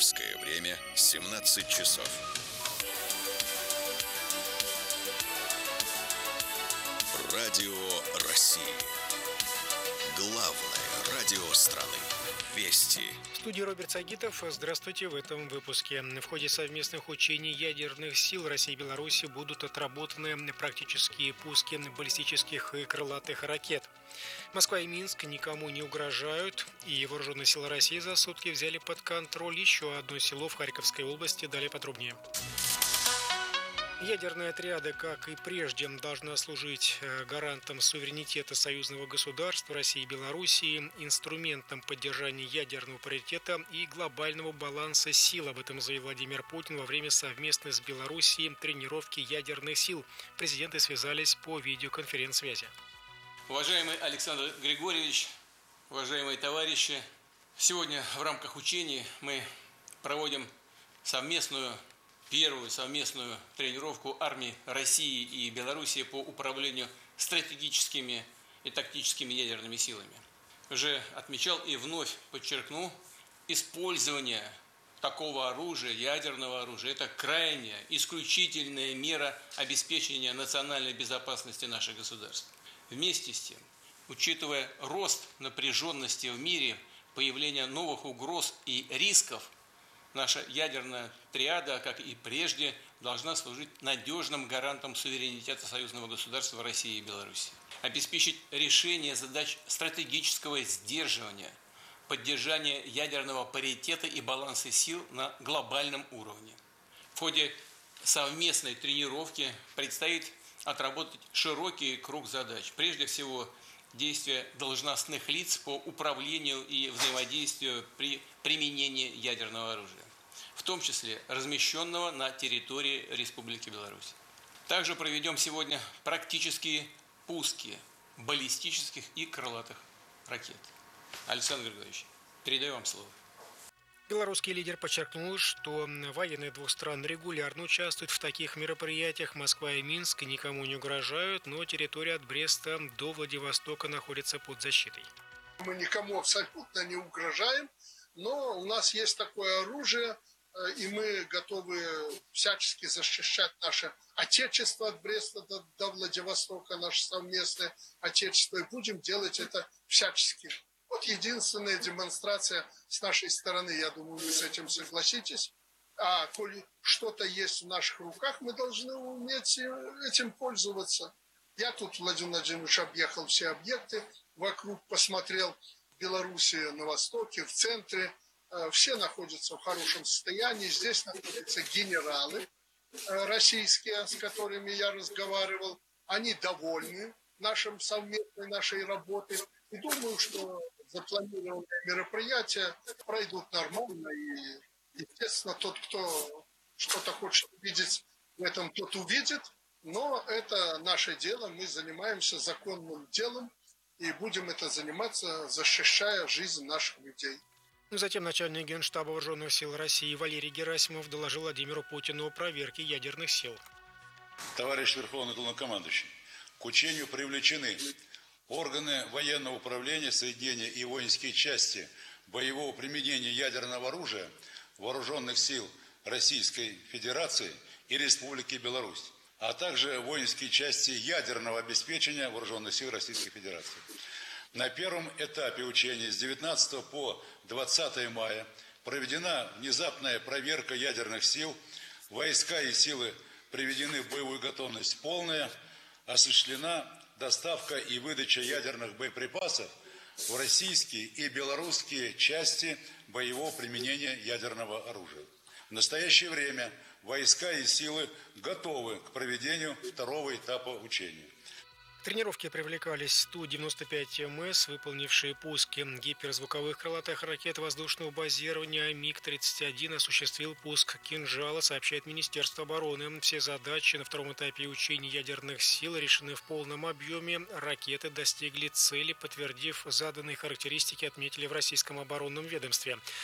Московское время 17 часов. Радио России. Главное радио страны. Вести. В студии Роберт Сагитов. Здравствуйте. В этом выпуске. В ходе совместных учений ядерных сил России и Беларуси будут отработаны практические пуски баллистических и крылатых ракет. Москва и Минск никому не угрожают, и вооруженные силы России за сутки взяли под контроль еще одно село в Харьковской области. Далее подробнее. Ядерные отряды, как и прежде, должны служить гарантом суверенитета союзного государства России и Белоруссии, инструментом поддержания ядерного паритета и глобального баланса сил. Об этом заявил Владимир Путин во время совместной с Белоруссией тренировки ядерных сил. Президенты связались по видеоконференц-связи. Уважаемый Александр Григорьевич, уважаемые товарищи, сегодня в рамках учений мы проводим первую совместную тренировку армий России и Белоруссии по управлению стратегическими и тактическими ядерными силами. Уже отмечал и вновь подчеркну, использование такого оружия, ядерного оружия, это крайняя, исключительная мера обеспечения национальной безопасности наших государств. Вместе с тем, учитывая рост напряженности в мире, появление новых угроз и рисков, наша ядерная триада, как и прежде, должна служить надежным гарантом суверенитета союзного государства России и Беларуси. Обеспечить решение задач стратегического сдерживания, поддержания ядерного паритета и баланса сил на глобальном уровне. В ходе совместной тренировки предстоит отработать широкий круг задач. Прежде всего, действия должностных лиц по управлению и взаимодействию при применении ядерного оружия, в том числе размещенного на территории Республики Беларусь. Также проведем сегодня практические пуски баллистических и крылатых ракет. Александр Григорьевич, передаю вам слово. Белорусский лидер подчеркнул, что военные двух стран регулярно участвуют в таких мероприятиях. Москва и Минск никому не угрожают, но территория от Бреста до Владивостока находится под защитой. Мы никому абсолютно не угрожаем, но у нас есть такое оружие, и мы готовы всячески защищать наше Отечество от Бреста до Владивостока, наше совместное Отечество, и будем делать это всячески. Вот единственная демонстрация с нашей стороны, я думаю, вы с этим согласитесь. А коли что-то есть в наших руках, мы должны уметь этим пользоваться. Я тут, Владимир Владимирович, объехал все объекты, вокруг посмотрел в Беларуси, на востоке, в центре. Все находятся в хорошем состоянии. Здесь находятся генералы российские, с которыми я разговаривал. Они довольны нашей работой. И думаю, что запланированные мероприятия пройдут нормально. И, естественно, тот, кто что-то хочет увидеть в этом, тот увидит. Но это наше дело. Мы занимаемся законным делом и будем это заниматься, защищая жизнь наших людей. Затем начальник Генштаба Вооруженных сил России Валерий Герасимов доложил Владимиру Путину о проверке ядерных сил. Товарищ Верховный Главнокомандующий, к учению привлечены органы военного управления, соединения и воинские части боевого применения ядерного оружия Вооруженных сил Российской Федерации и Республики Беларусь, а также воинские части ядерного обеспечения Вооруженных сил Российской Федерации. На первом этапе учений с 19 по 20 мая проведена внезапная проверка ядерных сил, войска и силы приведены в боевую готовность полная, осуществлена доставка и выдача ядерных боеприпасов в российские и белорусские части боевого применения ядерного оружия. В настоящее время войска и силы готовы к проведению второго этапа учений. К тренировке привлекались Ту-95 МС, выполнившие пуски гиперзвуковых крылатых ракет воздушного базирования. МиГ-31 осуществил пуск «Кинжала», сообщает Министерство обороны. Все задачи на втором этапе учений ядерных сил решены в полном объеме. Ракеты достигли цели, подтвердив заданные характеристики, отметили в российском оборонном ведомстве.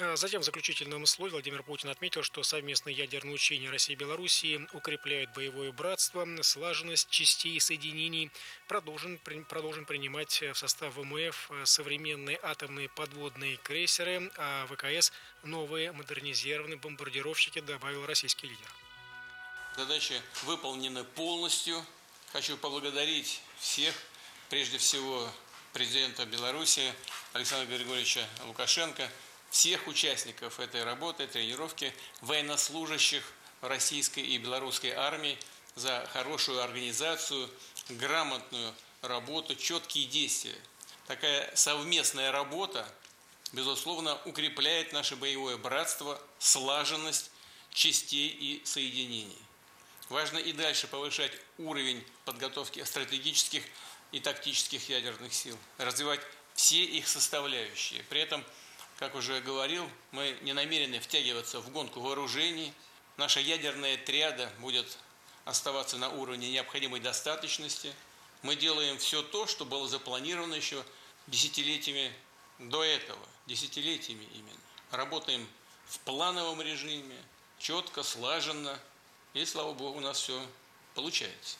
Затем в заключительном слове Владимир Путин отметил, что совместные ядерные учения России и Белоруссии укрепляют боевое братство, слаженность частей и соединений, продолжен принимать в состав ВМФ современные атомные подводные крейсеры, а ВКС новые модернизированные бомбардировщики, добавил российский лидер. Задачи выполнены полностью. Хочу поблагодарить всех, прежде всего президента Беларуси Александра Григорьевича Лукашенко, всех участников этой работы, тренировки, военнослужащих российской и белорусской армии за хорошую организацию, грамотную работу, четкие действия. Такая совместная работа, безусловно, укрепляет наше боевое братство, слаженность частей и соединений. Важно и дальше повышать уровень подготовки стратегических и тактических ядерных сил, развивать все их составляющие. При этом, как уже говорил, мы не намерены втягиваться в гонку вооружений. Наша ядерная триада будет оставаться на уровне необходимой достаточности. Мы делаем все то, что было запланировано еще десятилетиями до этого, десятилетиями именно. Работаем в плановом режиме, четко, слаженно, и, слава Богу, у нас все получается.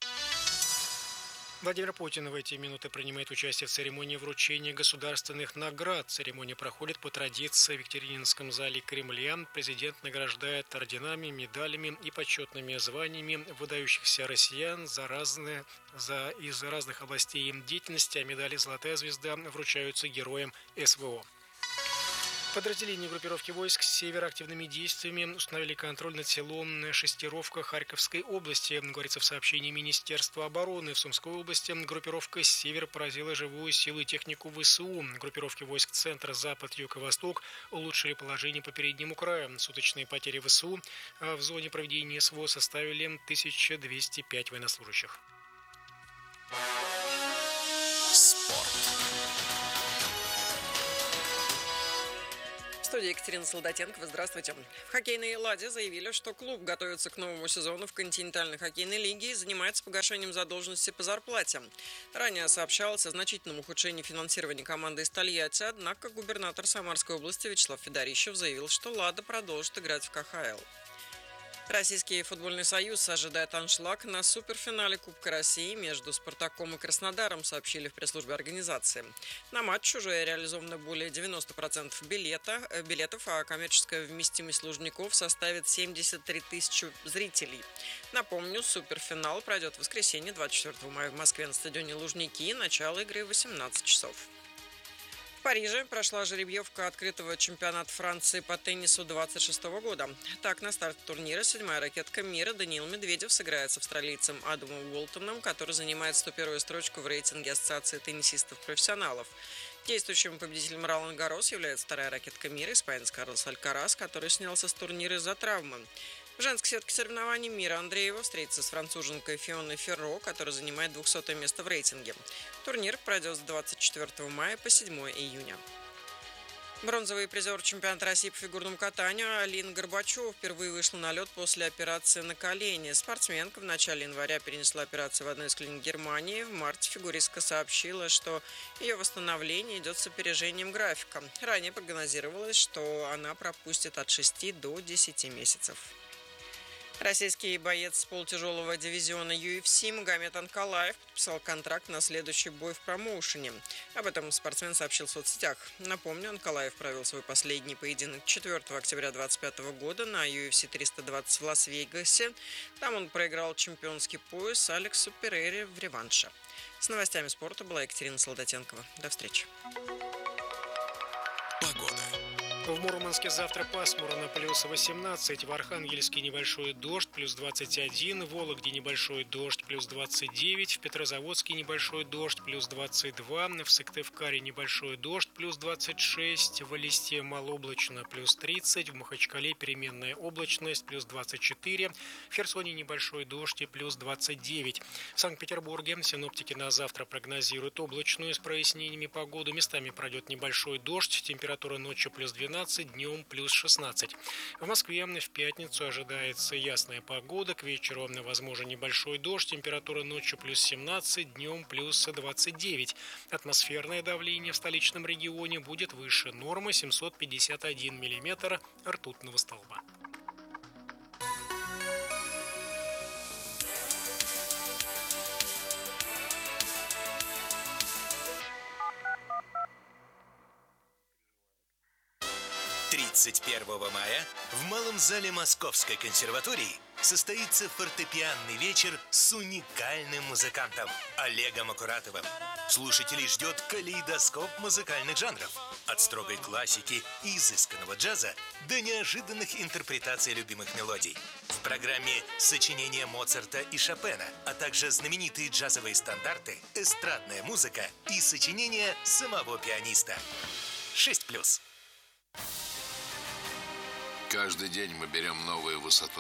Владимир Путин в эти минуты принимает участие в церемонии вручения государственных наград. Церемония проходит по традиции в Екатерининском зале Кремля. Президент награждает орденами, медалями и почетными званиями выдающихся россиян из разных областей деятельности, а медали «Золотая звезда» вручаются героям СВО. Подразделения группировки войск «Север» активными действиями установили контроль над селом Шестеровка Харьковской области. Говорится в сообщении Министерства обороны. В Сумской области группировка «Север» поразила живую силу и технику ВСУ. Группировки войск «Центр», «Запад», «Юг» и «Восток» улучшили положение по переднему краю. Суточные потери ВСУ в зоне проведения СВО составили 1205 военнослужащих. Спорт. В студии Екатерина Солдатенкова. Здравствуйте. В хоккейной «Ладе» заявили, что клуб готовится к новому сезону в континентальной хоккейной лиге и занимается погашением задолженности по зарплате. Ранее сообщалось о значительном ухудшении финансирования команды из Тольятти, однако губернатор Самарской области Вячеслав Федорищев заявил, что «Лада» продолжит играть в КХЛ. Российский футбольный союз ожидает аншлаг на суперфинале Кубка России между «Спартаком» и «Краснодаром», сообщили в пресс-службе организации. На матч уже реализовано более 90% билетов, а коммерческая вместимость Лужников составит 73 тысячи зрителей. Напомню, суперфинал пройдет в воскресенье, 24 мая в Москве на стадионе Лужники. Начало игры в 18 часов. В Париже прошла жеребьевка открытого чемпионата Франции по теннису 2026 года. Так, на старт турнира 7-я ракетка мира Даниил Медведев сыграет с австралийцем Адамом Уолтоном, который занимает 101-ю строчку в рейтинге Ассоциации теннисистов-профессионалов. Действующим победителем Ролан Гаррос является вторая ракетка мира, испанец Карлос Алькарас, который снялся с турнира из-за травмы. В женской сетке соревнований Мира Андреева встретится с француженкой Фионой Ферро, которая занимает 200-е место в рейтинге. Турнир пройдет с 24 мая по 7 июня. Бронзовый призер чемпионата России по фигурному катанию Алина Горбачева впервые вышла на лед после операции на колени. Спортсменка в начале января перенесла операцию в одной из клиник Германии. В марте фигуристка сообщила, что ее восстановление идет с опережением графика. Ранее прогнозировалось, что она пропустит от 6 до 10 месяцев. Российский боец полутяжелого дивизиона UFC Магомед Анкалаев подписал контракт на следующий бой в промоушене. Об этом спортсмен сообщил в соцсетях. Напомню, Анкалаев провел свой последний поединок 4 октября 2025 года на UFC 320 в Лас-Вегасе. Там он проиграл чемпионский пояс Алексу Перейре в реванше. С новостями спорта была Екатерина Солдатенкова. До встречи. Погода. В Мурманске завтра пасмурно, плюс 18, в Архангельске небольшой дождь, плюс 21, в Вологде небольшой дождь, плюс 29, в Петрозаводске небольшой дождь, плюс 22, в Сыктывкаре небольшой дождь, плюс 26, в Элисте малооблачно, плюс 30, в Махачкале переменная облачность, плюс 24, в Херсоне небольшой дождь и плюс 29. В Санкт-Петербурге синоптики на завтра прогнозируют облачную с прояснениями погоду, местами пройдет небольшой дождь, температура ночью плюс 12, 13, днем плюс 16. В Москве в пятницу ожидается ясная погода, к вечеру возможен небольшой дождь, температура ночью плюс 17, днем плюс 29. Атмосферное давление в столичном регионе будет выше нормы 751 миллиметр ртутного столба. «31 мая в Малом зале Московской консерватории состоится фортепианный вечер с уникальным музыкантом Олегом Акуратовым. Слушателей ждет калейдоскоп музыкальных жанров. От строгой классики и изысканного джаза до неожиданных интерпретаций любимых мелодий. В программе сочинения Моцарта и Шопена, а также знаменитые джазовые стандарты, эстрадная музыка и сочинения самого пианиста. 6+. Каждый день мы берем новую высоту.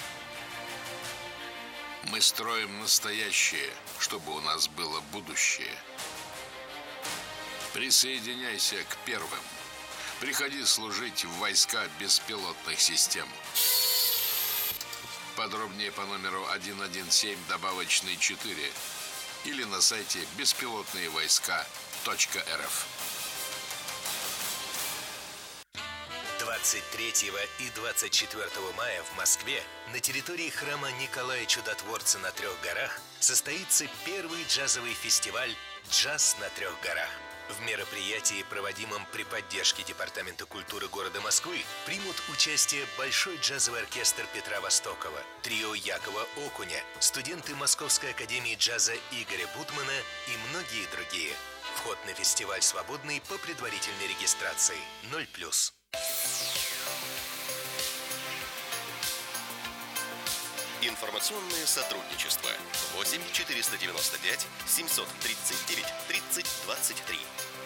Мы строим настоящее, чтобы у нас было будущее. Присоединяйся к первым. Приходи служить в войска беспилотных систем. Подробнее по номеру 117 добавочный 4 или на сайте беспилотныевойска.рф. 23 и 24 мая в Москве на территории храма Николая Чудотворца на Трех горах состоится первый джазовый фестиваль «Джаз на Трех горах». В мероприятии, проводимом при поддержке Департамента культуры города Москвы, примут участие Большой джазовый оркестр Петра Востокова, трио Якова Окуня, студенты Московской академии джаза Игоря Бутмана и многие другие. Вход на фестиваль свободный по предварительной регистрации. 0+. Информационное сотрудничество. 8 495 739 30 23.